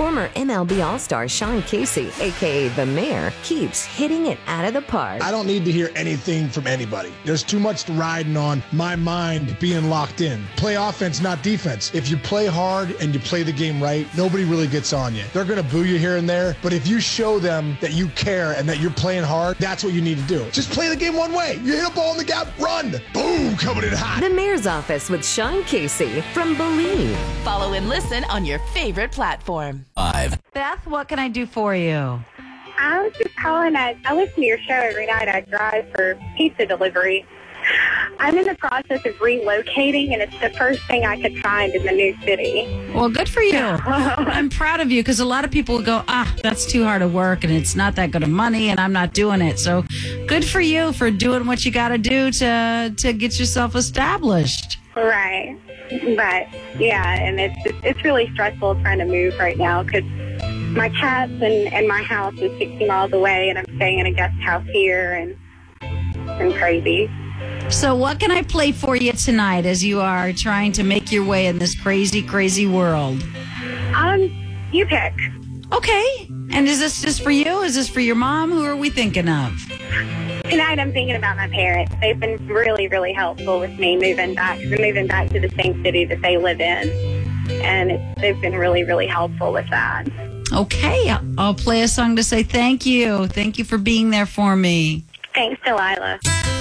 Former MLB All-Star Sean Casey, a.k.a. The Mayor, keeps hitting it out of the park. I don't need to hear anything from anybody. There's too much riding on my mind being locked in. Play offense, not defense. If you play hard and you play the game right, nobody really gets on you. They're going to boo you here and there, but if you show them that you care and that you're playing hard, that's what you need to do. Just play the game one way. You hit a ball in the gap, run. Boom, coming in hot. The Mayor's Office with Sean Casey from Believe. Follow and listen on your favorite platform. 5. Beth, what can I do for you? I was just calling. I listen to your show every night. I drive for pizza delivery. I'm in the process of relocating, and it's the first thing I could find in the new city. Well, good for you. I'm proud of you because a lot of people go, that's too hard of work and it's not that good of money and I'm not doing it. So good for you for doing what you got to do to get yourself established. Right. But, yeah, and it's really stressful trying to move right now because my cats and my house is 60 miles away, and I'm staying in a guest house here, and it's crazy. So what can I play for you tonight as you are trying to make your way in this crazy, crazy world? You pick. Okay. And is this just for you? Is this for your mom? Who are we thinking of? Tonight I'm thinking about my parents. They've been really, really helpful with me moving back. We're moving back to the same city that they live in. And they've been really, really helpful with that. Okay. I'll play a song to say thank you. Thank you for being there for me. Thanks, Delilah.